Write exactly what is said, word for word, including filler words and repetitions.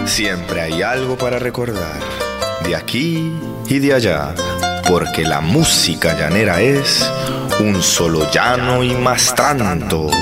siempre hay algo para recordar, de aquí y de allá, porque la música llanera es un solo llano y más tanto.